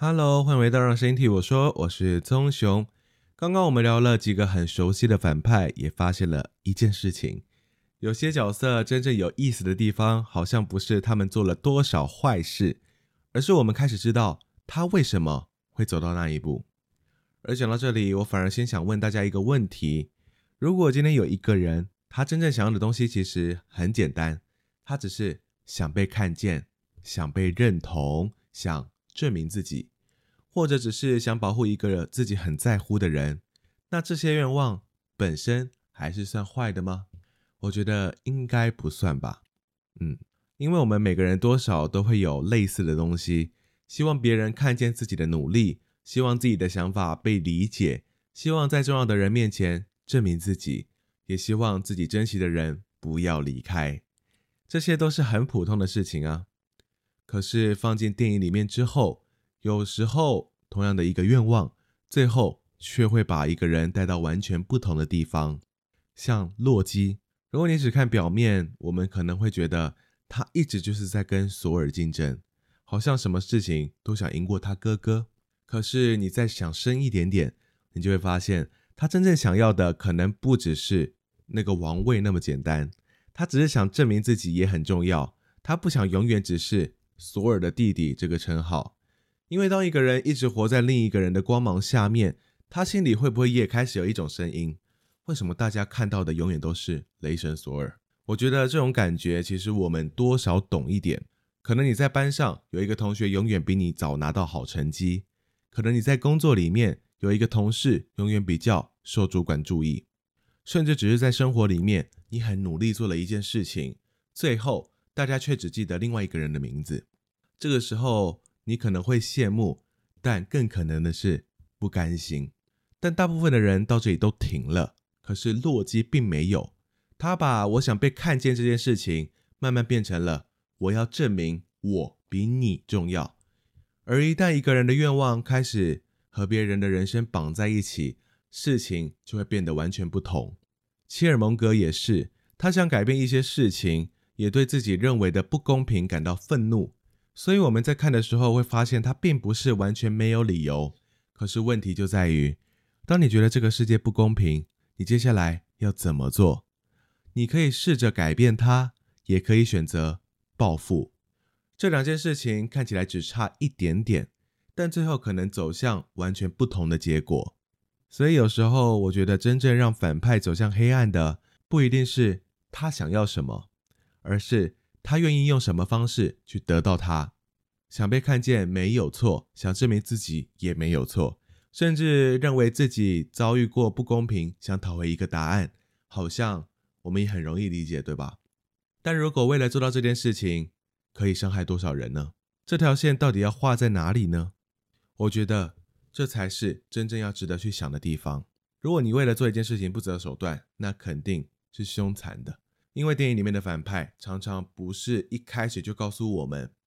Hello，欢迎回到让声音替我说，我是棕熊。刚刚我们聊了几个很熟悉的反派，也发现了一件事情：有些角色真正有意思的地方，好像不是他们做了多少坏事，而是我们开始知道他为什么会走到那一步。而讲到这里，我反而先想问大家一个问题：如果今天有一个人，他真正想要的东西其实很简单，他只是想被看见，想被认同，想证明自己，或者只是想保护一个自己很在乎的人，那这些愿望本身还是算坏的吗？我觉得应该不算吧。因为我们每个人多少都会有类似的东西，希望别人看见自己的努力，希望自己的想法被理解，希望在重要的人面前证明自己，也希望自己珍惜的人不要离开。这些都是很普通的事情啊。可是放进电影里面之后，有时候同样的一个愿望，最后却会把一个人带到完全不同的地方。像洛基，如果你只看表面，我们可能会觉得他一直就是在跟索尔竞争，好像什么事情都想赢过他哥哥。可是你再想深一点点，你就会发现他真正想要的可能不只是那个王位那么简单，他只是想证明自己也很重要，他不想永远只是索尔的弟弟这个称号。因为当一个人一直活在另一个人的光芒下面，他心里会不会也开始有一种声音，为什么大家看到的永远都是雷神索尔？我觉得这种感觉其实我们多少懂一点。可能你在班上有一个同学永远比你早拿到好成绩，可能你在工作里面有一个同事永远比较受主管注意，甚至只是在生活里面你很努力做了一件事情，最后大家却只记得另外一个人的名字。这个时候你可能会羡慕，但更可能的是不甘心。但大部分的人到这里都停了，可是洛基并没有，他把我想被看见这件事情慢慢变成了我要证明我比你重要。而一旦一个人的愿望开始和别人的人生绑在一起，事情就会变得完全不同。切尔蒙格也是，他想改变一些事情，也对自己认为的不公平感到愤怒，所以我们在看的时候会发现他并不是完全没有理由。可是问题就在于，当你觉得这个世界不公平，你接下来要怎么做？你可以试着改变它，也可以选择报复。这两件事情看起来只差一点点，但最后可能走向完全不同的结果。所以有时候我觉得真正让反派走向黑暗的，不一定是他想要什么，而是他愿意用什么方式去得到它。想被看见没有错，想证明自己也没有错，甚至认为自己遭遇过不公平，想讨回一个答案，好像我们也很容易理解，对吧？但如果为了做到这件事情，可以伤害多少人呢？这条线到底要画在哪里呢？我觉得这才是真正要值得去想的地方。如果你为了做一件事情不择手段，那肯定是凶残的。因为电影里面的反派常常不是一开始就告诉我们